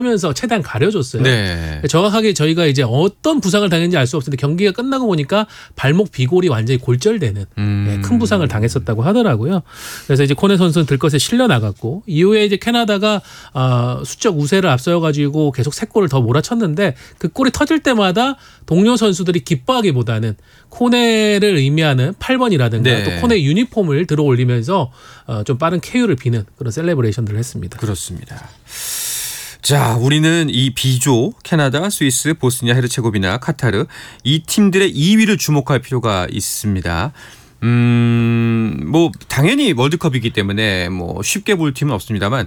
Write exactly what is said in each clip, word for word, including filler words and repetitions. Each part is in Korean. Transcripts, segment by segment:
하면서 최대한 가려줬어요. 네. 정확하게 저희가 이제 어떤 부상을 당했는지 알 수 없었는데 경기가 끝나고 보니까 발목 비골이 완전히 골절되는 음. 네, 큰 부상을 당했었다고 하더라고요. 그래서 이제 코네 선수는 들것에 실려 나갔고 이후에 이제 캐나다가 어, 수적 우세를 앞서가지고 계속 세 골을 더 몰아쳤는데 그 골이 터질 때마다 동료 선수들이 기뻐하기보다는 코네를 의미하는 팔 번이라든가 네. 또 코네 유니폼을 들어 올리면서 어, 좀 빠른 케이유를 비는 그런 셀레브레이션들을 했습니다. 그렇습니다. 자, 우리는 이 B조 캐나다, 스위스, 보스니아, 헤르체고비나, 카타르 이 팀들의 이 위를 주목할 필요가 있습니다. 음, 뭐 당연히 월드컵이기 때문에 뭐 쉽게 볼 팀은 없습니다만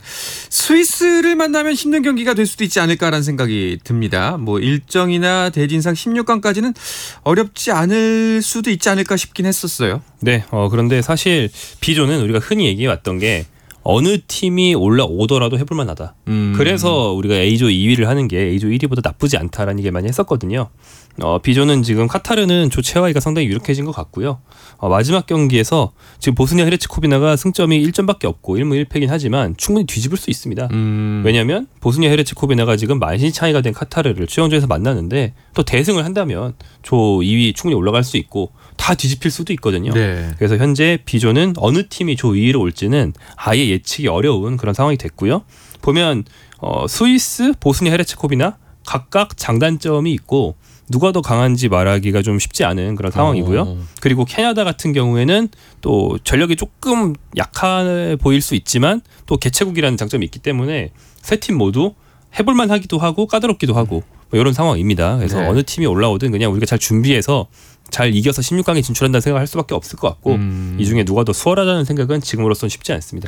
스위스를 만나면 힘든 경기가 될 수도 있지 않을까라는 생각이 듭니다. 뭐 일정이나 대진상 십육 강까지는 어렵지 않을 수도 있지 않을까 싶긴 했었어요. 네, 어, 그런데 사실 B조는 우리가 흔히 얘기해 왔던 게 어느 팀이 올라오더라도 해볼 만하다. 음. 그래서 우리가 A조 이 위를 하는 게 A조 일 위보다 나쁘지 않다라는 얘기를 많이 했었거든요. 어, B조는 지금 카타르는 조 최하위가 상당히 유력해진 것 같고요. 어, 마지막 경기에서 지금 보스니아 헤르체고비나가 승점이 일 점밖에 없고 일 무 일 패긴 하지만 충분히 뒤집을 수 있습니다. 음. 왜냐하면 보스니아 헤르체고비나가 지금 만신창이가 된 카타르를 최종조에서 만나는데 또 대승을 한다면 조 이 위 충분히 올라갈 수 있고 다 뒤집힐 수도 있거든요. 네. 그래서 현재 B조는 어느 팀이 조 이 위로 올지는 아예 예측이 어려운 그런 상황이 됐고요. 보면 어, 스위스, 보스니아 헤르체고비나 각각 장단점이 있고 누가 더 강한지 말하기가 좀 쉽지 않은 그런 상황이고요. 오. 그리고 캐나다 같은 경우에는 또 전력이 조금 약해 보일 수 있지만 또 개최국이라는 장점이 있기 때문에 세 팀 모두 해볼만 하기도 하고 까다롭기도 하고 뭐 이런 상황입니다. 그래서 네. 어느 팀이 올라오든 그냥 우리가 잘 준비해서 잘 이겨서 십육 강에 진출한다는 생각을 할 수밖에 없을 것 같고 음. 이 중에 누가 더 수월하다는 생각은 지금으로서는 쉽지 않습니다.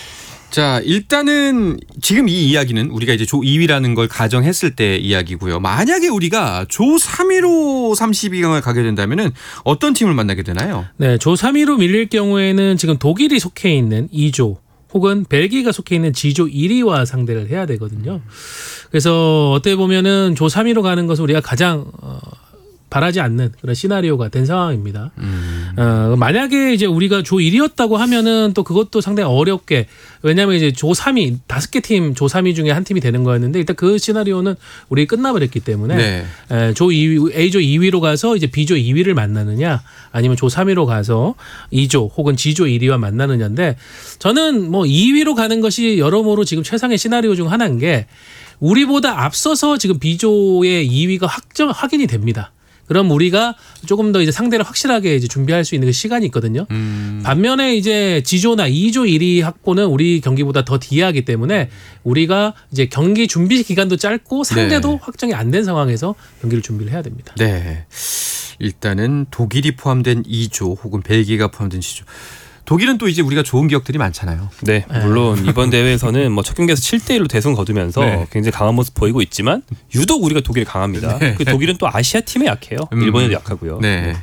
자, 일단은 지금 이 이야기는 우리가 이제 조 이 위라는 걸 가정했을 때 이야기고요. 만약에 우리가 조 삼 위로 삼십이 강을 가게 된다면은 어떤 팀을 만나게 되나요? 네, 조 삼 위로 밀릴 경우에는 지금 독일이 속해 있는 이 조 혹은 벨기에가 속해 있는 G조 일 위와 상대를 해야 되거든요. 그래서 어떻게 보면은 조 삼 위로 가는 것은 우리가 가장 어, 바라지 않는 그런 시나리오가 된 상황입니다. 음. 어, 만약에 이제 우리가 조 일 위였다고 하면은 또 그것도 상당히 어렵게 왜냐하면 이제 조 삼 위 다섯 개 팀 조 삼 위 중에 한 팀이 되는 거였는데 일단 그 시나리오는 우리 끝나버렸기 때문에 네. 에, 조 이 위 A조 이 위로 가서 이제 B조 이 위를 만나느냐 아니면 조 삼 위로 가서 이 조 혹은 G조 일 위와 만나느냐인데 저는 뭐 이 위로 가는 것이 여러모로 지금 최상의 시나리오 중 하나인 게 우리보다 앞서서 지금 B조의 이 위가 확정 확인이 됩니다. 그럼 우리가 조금 더 이제 상대를 확실하게 이제 준비할 수 있는 그 시간이 있거든요. 음. 반면에 이제 G조나 이 조 일 위 확보는 우리 경기보다 더 뒤에 하기 때문에 우리가 이제 경기 준비 기간도 짧고 상대도 네. 확정이 안 된 상황에서 경기를 준비를 해야 됩니다. 네. 일단은 독일이 포함된 이 조 혹은 벨기에가 포함된 C조. 독일은 또 이제 우리가 좋은 기억들이 많잖아요. 네, 물론 이번 대회에서는 뭐 첫 경기에서 칠 대 일로 대승 거두면서 네. 굉장히 강한 모습 보이고 있지만 유독 우리가 독일이 강합니다. 네. 그 독일은 또 아시아 팀에 약해요. 음. 일본에도 약하고요. 네.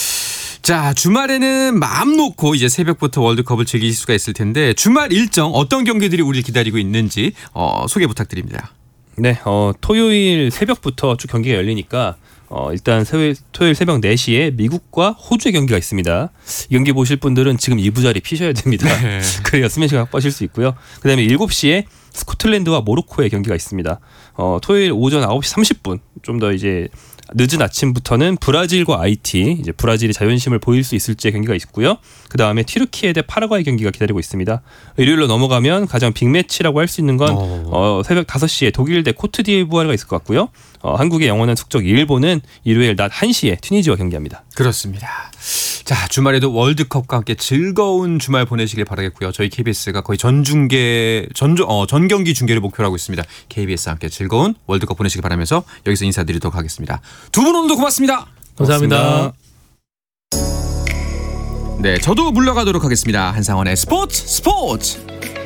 자, 주말에는 마음 놓고 이제 새벽부터 월드컵을 즐기실 수가 있을 텐데 주말 일정 어떤 경기들이 우리를 기다리고 있는지 어, 소개 부탁드립니다. 네, 어, 토요일 새벽부터 쭉 경기가 열리니까 어, 일단 토요일, 토요일 새벽 네 시에 미국과 호주의 경기가 있습니다. 이 경기 보실 분들은 지금 이 부자리 피셔야 됩니다. 네. 그래야 수면 시간 확보하실 수 있고요. 그다음에 일곱 시에 스코틀랜드와 모로코의 경기가 있습니다. 어, 토요일 오전 아홉 시 삼십 분 좀 더 이제 늦은 아침부터는 브라질과 아이티, 이제 브라질이 자존심을 보일 수 있을지의 경기가 있고요. 그 다음에 튀르키예 대 파라과이 경기가 기다리고 있습니다. 일요일로 넘어가면 가장 빅매치라고 할 수 있는 건 어, 새벽 다섯 시에 독일 대 코트디부아르가 있을 것 같고요. 어, 한국의 영원한 숙적 일본은 일요일 낮 한 시에 튀니지와 경기합니다. 그렇습니다. 자, 주말에도 월드컵과 함께 즐거운 주말 보내시길 바라겠고요. 저희 케이비에스가 거의 전중계, 전, 어, 전 경기 중계를 목표로 하고 있습니다. 케이비에스와 함께 즐거운 월드컵 보내시길 바라면서 여기서 인사드리도록 하겠습니다. 두 분 오늘도 고맙습니다. 감사합니다. 고맙습니다. 네, 저도 물러가도록 하겠습니다. 한상원의 스포츠 스포츠.